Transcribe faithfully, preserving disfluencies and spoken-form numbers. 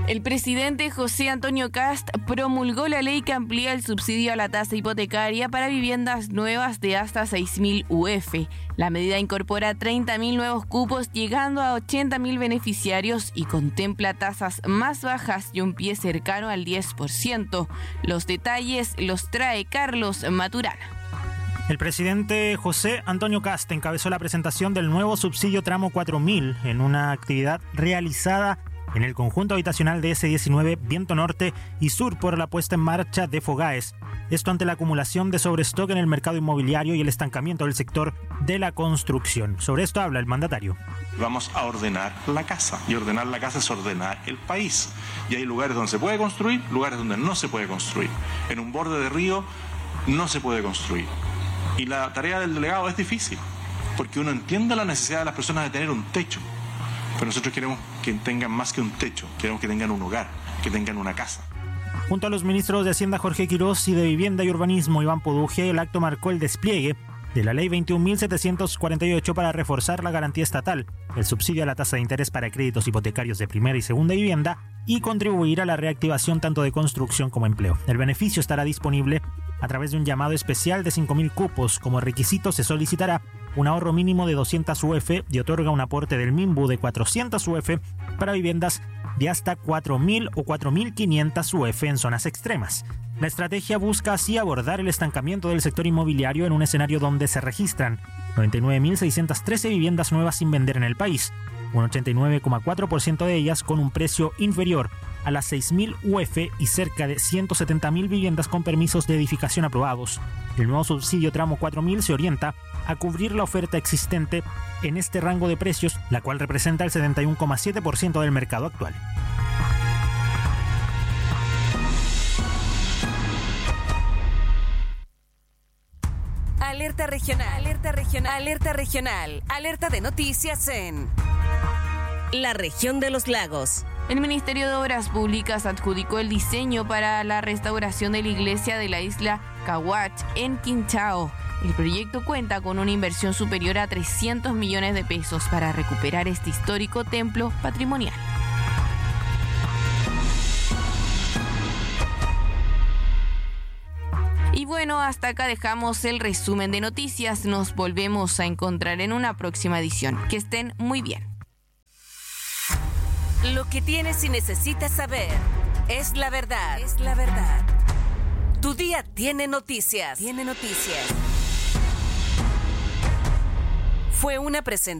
El presidente José Antonio Kast promulgó la ley que amplía el subsidio a la tasa hipotecaria para viviendas nuevas de hasta seis mil U F. La medida incorpora treinta mil nuevos cupos, llegando a ochenta mil beneficiarios y contempla tasas más bajas y un pie cercano al diez por ciento. Los detalles los trae Carlos Maturana. El presidente José Antonio Kast encabezó la presentación del nuevo subsidio tramo cuatro mil en una actividad realizada en el conjunto habitacional de ese diecinueve Viento Norte y Sur por la puesta en marcha de Fogaes. Esto ante la acumulación de sobrestock en el mercado inmobiliario y el estancamiento del sector de la construcción. Sobre esto habla el mandatario. Vamos a ordenar la casa, y ordenar la casa es ordenar el país. Y hay lugares donde se puede construir, lugares donde no se puede construir. En un borde de río no se puede construir. Y la tarea del delegado es difícil, porque uno entiende la necesidad de las personas de tener un techo. Pero nosotros queremos que tengan más que un techo, queremos que tengan un hogar, que tengan una casa. Junto a los ministros de Hacienda Jorge Quirós y de Vivienda y Urbanismo Iván Poduje, el acto marcó el despliegue de la Ley veintiún mil setecientos cuarenta y ocho para reforzar la garantía estatal, el subsidio a la tasa de interés para créditos hipotecarios de primera y segunda vivienda y contribuir a la reactivación tanto de construcción como empleo. El beneficio estará disponible a través de un llamado especial de cinco mil cupos. Como requisito se solicitará un ahorro mínimo de doscientas U F y otorga un aporte del MIMBU de cuatrocientas U F para viviendas de hasta cuatro mil o cuatro mil quinientas U F en zonas extremas. La estrategia busca así abordar el estancamiento del sector inmobiliario en un escenario donde se registran noventa y nueve mil seiscientas trece viviendas nuevas sin vender en el país, un ochenta y nueve coma cuatro por ciento de ellas con un precio inferior a las seis mil U F y cerca de ciento setenta mil viviendas con permisos de edificación aprobados. El nuevo subsidio tramo cuatro mil se orienta a cubrir la oferta existente en este rango de precios, la cual representa el setenta y uno coma siete por ciento del mercado actual. Alerta regional, alerta regional, alerta regional, alerta de noticias en la región de los lagos. El Ministerio de Obras Públicas adjudicó el diseño para la restauración de la iglesia de la isla Cahuach en Quinchao. El proyecto cuenta con una inversión superior a trescientos millones de pesos para recuperar este histórico templo patrimonial. Y bueno, hasta acá dejamos el resumen de noticias. Nos volvemos a encontrar en una próxima edición. Que estén muy bien. Lo que tienes y necesitas saber es la verdad. Es la verdad. Tu día tiene noticias. Tiene noticias. Fue una presentación.